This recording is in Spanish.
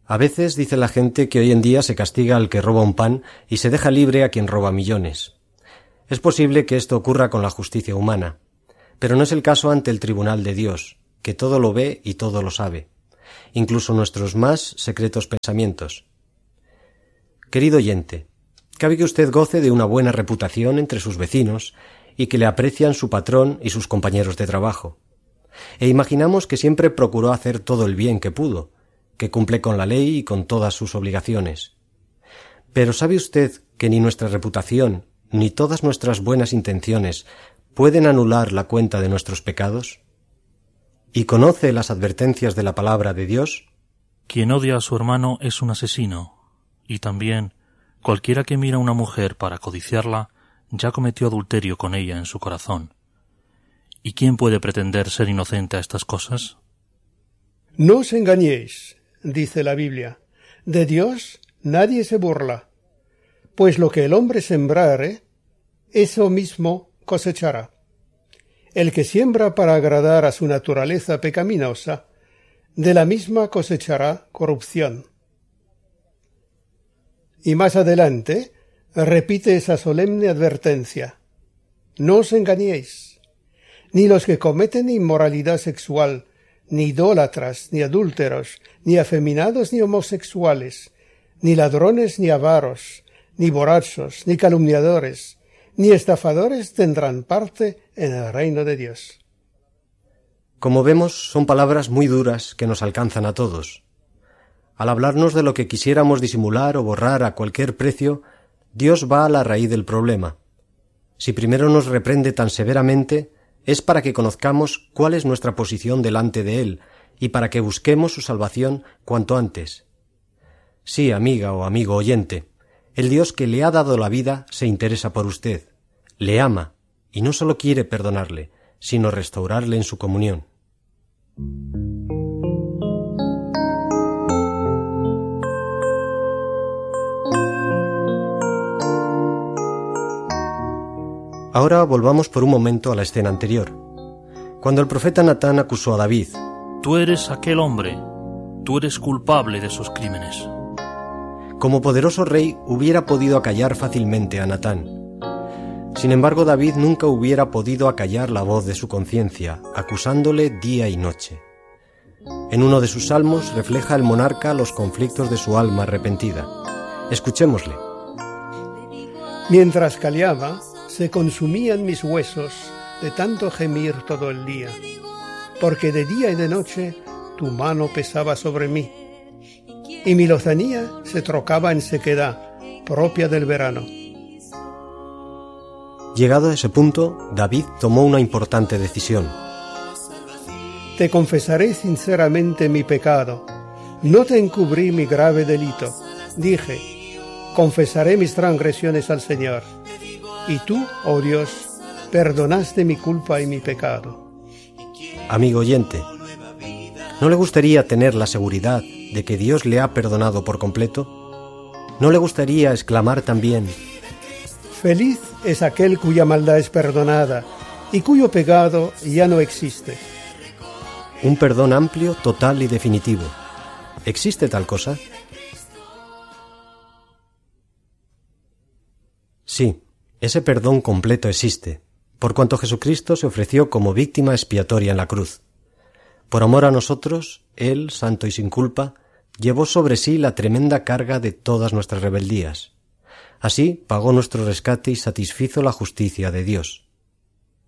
A veces dice la gente que hoy en día se castiga al que roba un pan y se deja libre a quien roba millones. Es posible que esto ocurra con la justicia humana, pero no es el caso ante el tribunal de Dios, que todo lo ve y todo lo sabe, incluso nuestros más secretos pensamientos. Querido oyente, cabe que usted goce de una buena reputación entre sus vecinos y que le aprecian su patrón y sus compañeros de trabajo. E imaginamos que siempre procuró hacer todo el bien que pudo, que cumple con la ley y con todas sus obligaciones. Pero ¿sabe usted que ni nuestra reputación ni todas nuestras buenas intenciones pueden anular la cuenta de nuestros pecados? ¿Y conoce las advertencias de la palabra de Dios? Quien odia a su hermano es un asesino, y también cualquiera que mira a una mujer para codiciarla ya cometió adulterio con ella en su corazón. ¿Y quién puede pretender ser inocente a estas cosas? No os engañéis, dice la Biblia. De Dios nadie se burla, pues lo que el hombre sembrare, eso mismo cosechará. El que siembra para agradar a su naturaleza pecaminosa, de la misma cosechará corrupción. Y más adelante repite esa solemne advertencia. No os engañéis, ni los que cometen inmoralidad sexual, ni idólatras, ni adúlteros, ni afeminados, ni homosexuales, ni ladrones, ni avaros, ni borrachos, ni calumniadores, ni estafadores tendrán parte en el reino de Dios. Como vemos, son palabras muy duras que nos alcanzan a todos. Al hablarnos de lo que quisiéramos disimular o borrar a cualquier precio, Dios va a la raíz del problema. Si primero nos reprende tan severamente, es para que conozcamos cuál es nuestra posición delante de Él y para que busquemos su salvación cuanto antes. Sí, amiga o amigo oyente, el Dios que le ha dado la vida se interesa por usted, le ama y no solo quiere perdonarle, sino restaurarle en su comunión. Ahora volvamos por un momento a la escena anterior. Cuando el profeta Natán acusó a David: Tú eres aquel hombre, tú eres culpable de esos crímenes. Como poderoso rey hubiera podido acallar fácilmente a Natán. Sin embargo, David nunca hubiera podido acallar la voz de su conciencia, acusándole día y noche. En uno de sus salmos refleja el monarca los conflictos de su alma arrepentida. Escuchémosle. Mientras callaba, se consumían mis huesos de tanto gemir todo el día, porque de día y de noche tu mano pesaba sobre mí, y mi lozanía se trocaba en sequedad propia del verano. Llegado a ese punto, David tomó una importante decisión. Te confesaré sinceramente mi pecado, no te encubrí mi grave delito. Dije, confesaré mis transgresiones al Señor. Y tú, oh Dios, perdonaste mi culpa y mi pecado. Amigo oyente, ¿no le gustaría tener la seguridad de que Dios le ha perdonado por completo? ¿No le gustaría exclamar también: Feliz es aquel cuya maldad es perdonada y cuyo pecado ya no existe? Un perdón amplio, total y definitivo. ¿Existe tal cosa? Sí. Ese perdón completo existe, por cuanto Jesucristo se ofreció como víctima expiatoria en la cruz. Por amor a nosotros, Él, santo y sin culpa, llevó sobre sí la tremenda carga de todas nuestras rebeldías. Así pagó nuestro rescate y satisfizo la justicia de Dios.